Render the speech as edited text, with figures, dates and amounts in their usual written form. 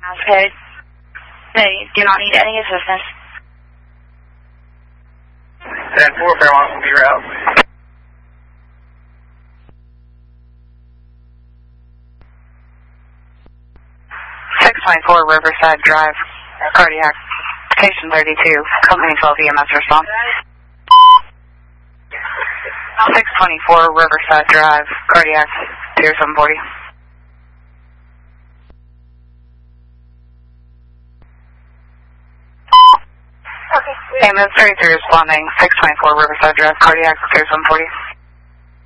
Code. They do not need any assistance. 10-4, Fairmont will be route. Riverside Drive, cardiac, station 32, company 12 EMS response. 624 Riverside Drive, cardiac, 0740. Okay. EMS 33 responding, 624 Riverside Drive, cardiac, 0740.